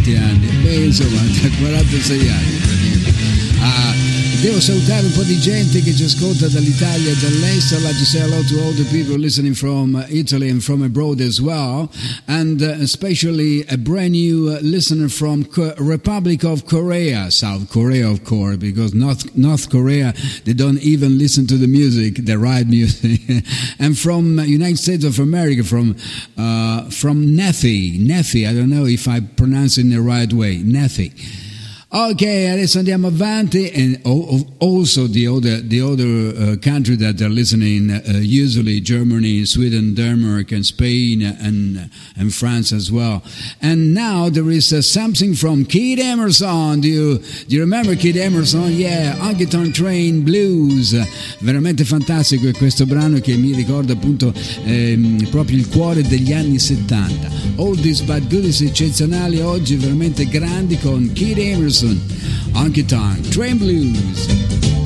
quanti anni? Beh, insomma, 46 anni praticamente. Devo salutare un po' di gente che ci ascolta dall'Italia e dall'estero. I'd like to say hello to all the people listening from Italy and from abroad as well, and especially a brand new listener from Republic of Korea, South Korea of course, because North Korea, they don't even listen to the music, the right music, and from United States of America, from Nephi, I don't know if I pronounce it in the right way, Nephi. Ok, adesso andiamo avanti, and also the other country that are listening, usually Germany, Sweden, Denmark, and Spain, and France as well. And now there is something from Kid Emerson. Do you remember Kid Emerson? Yeah, Honky Tonk Train Blues. Veramente fantastico questo brano che mi ricorda appunto proprio il cuore degli anni 70. Oldies but goodies eccezionali oggi, veramente grandi, con Kid Emerson. Honky Tonk Train Blues.